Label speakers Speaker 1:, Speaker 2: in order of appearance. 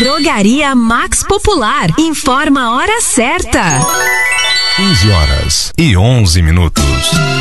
Speaker 1: Drogaria Max Popular. Informa a hora certa.
Speaker 2: 15h11.